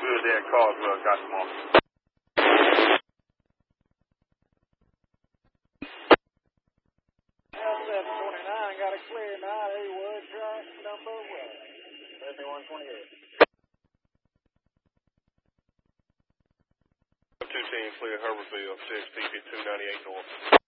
good there at Carswell. Got them off. L729 got a clear 9 Haywood track number 7128. 2 team clear Herberfield, 6 PP 298 north.